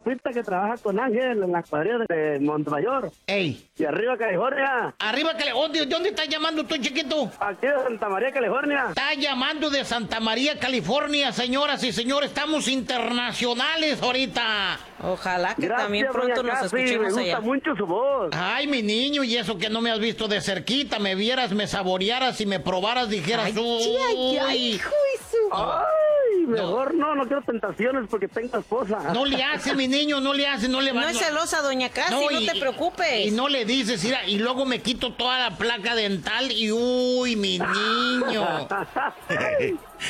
compita que trabaja con Ángel en las cuadrillas de Montemayor. Ey. Y arriba, California. Arriba, ¿de dónde estás llamando tú, chiquito? Aquí de Santa María, California. Está llamando de Santa María, California, señoras y señores. Estamos internacionales ahorita. Ojalá que Gracias, también pronto doña nos Casi, escuchemos me allá. gusta mucho su voz. Ay, mi niño, y eso que no me has visto de cerquita, me vieras, me saborearas y me probaras, dijeras, Ay, hijo de su... Ay, mejor no quiero tentaciones porque tengo esposa. No le hace, mi niño, no le hace, no le va. No es celosa, doña Casi, no te preocupes. Y no le dices, mira, y luego me quito toda la placa dental y uy, mi niño.